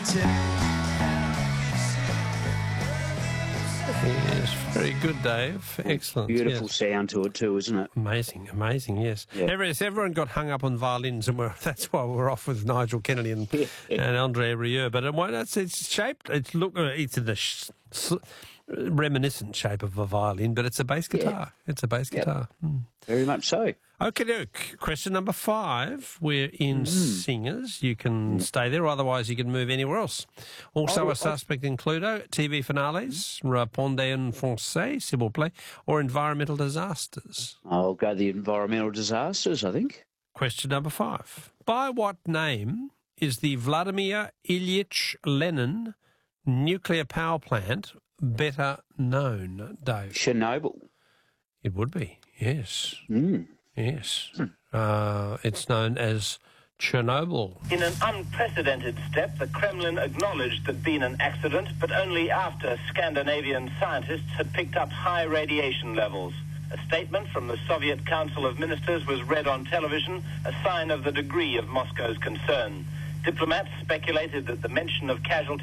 Yes, very good, Dave. Excellent. Beautiful yes. sound to it too, isn't it? Amazing, yes. Yeah. Everyone got hung up on violins, and that's why we're off with Nigel Kennedy and Andre Rieu. But it's shaped. It's in the reminiscent shape of a violin, but it's a bass guitar. It's a bass guitar. Very much so. Okay, Luke. Question number 5. We're in singers. You can stay there, otherwise you can move anywhere else. Also, a suspect in Cluedo, TV finales, Répondez en français, s'il vous plaît, or environmental disasters. I'll go the environmental disasters, I think. Question number 5. By what name is the Vladimir Ilyich Lenin nuclear power plant better known, Dave? Chernobyl. It would be, yes. Yes. It's known as Chernobyl. In an unprecedented step, the Kremlin acknowledged there'd been an accident, but only after Scandinavian scientists had picked up high radiation levels. A statement from the Soviet Council of Ministers was read on television, a sign of the degree of Moscow's concern. Diplomats speculated that the mention of casualties